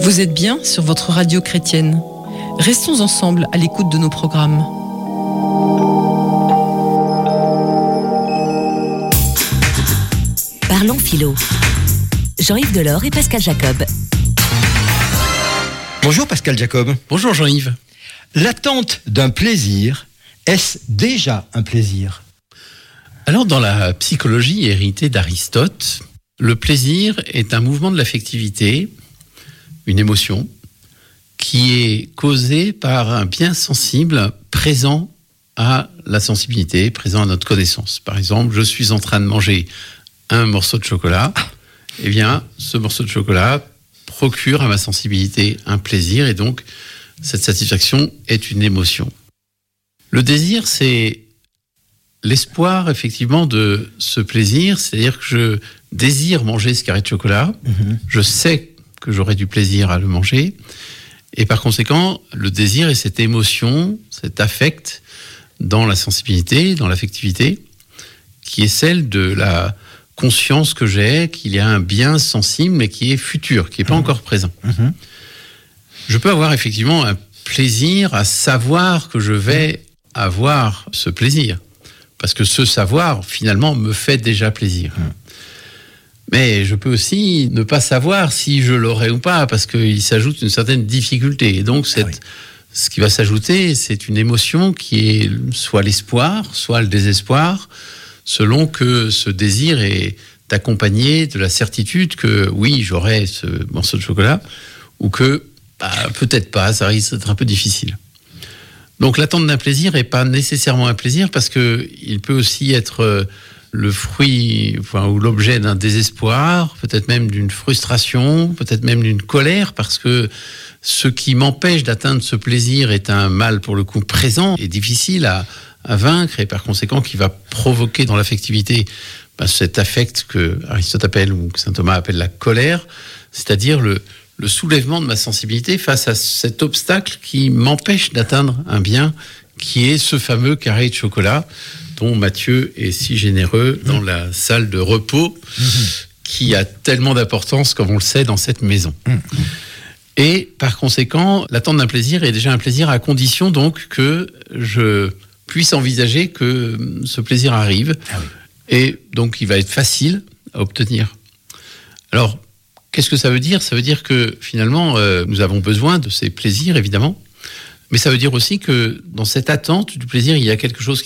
Vous êtes bien sur votre radio chrétienne. Restons ensemble à l'écoute de nos programmes. Parlons philo. Jean-Yves Delors et Pascal Jacob. Bonjour Pascal Jacob. Bonjour Jean-Yves. L'attente d'un plaisir, est-ce déjà un plaisir ? Alors dans la psychologie héritée d'Aristote, le plaisir est un mouvement de l'affectivité, une émotion, qui est causée par un bien sensible présent à la sensibilité, présent à notre connaissance. Par exemple, je suis en train de manger un morceau de chocolat, eh bien, ce morceau de chocolat procure à ma sensibilité un plaisir et donc cette satisfaction est une émotion. Le désir, c'est l'espoir effectivement de ce plaisir, c'est-à-dire que je désire manger ce carré de chocolat, je sais que j'aurai du plaisir à le manger et par conséquent, le désir est cette émotion, cet affect dans la sensibilité, dans l'affectivité, qui est celle de la conscience que j'ai qu'il y a un bien sensible mais qui est futur, qui n'est pas encore présent. Je peux avoir effectivement un plaisir à savoir que je vais avoir ce plaisir parce que ce savoir finalement me fait déjà plaisir. Mais je peux aussi ne pas savoir si je l'aurai ou pas parce qu'il s'ajoute une certaine difficulté et donc ce qui va s'ajouter, c'est une émotion qui est soit l'espoir, soit le désespoir, selon que ce désir est accompagné de la certitude que oui, j'aurai ce morceau de chocolat, ou que peut-être pas, ça risque d'être un peu difficile. Donc l'attente d'un plaisir n'est pas nécessairement un plaisir, parce qu'il peut aussi être le fruit ou l'objet d'un désespoir, peut-être même d'une frustration, peut-être même d'une colère, parce que ce qui m'empêche d'atteindre ce plaisir est un mal pour le coup présent et difficile à vaincre et par conséquent qui va provoquer dans l'affectivité cet affect que Aristote appelle ou que saint Thomas appelle la colère, c'est-à-dire le soulèvement de ma sensibilité face à cet obstacle qui m'empêche d'atteindre un bien qui est ce fameux carré de chocolat dont Matthieu est si généreux dans la salle de repos qui a tellement d'importance comme on le sait dans cette maison. Et par conséquent, l'attente d'un plaisir est déjà un plaisir à condition donc que je puisse envisager que ce plaisir arrive et donc il va être facile à obtenir. Alors, qu'est-ce que ça veut dire ? Ça veut dire que finalement, nous avons besoin de ces plaisirs, évidemment, mais ça veut dire aussi que dans cette attente du plaisir, il y a quelque chose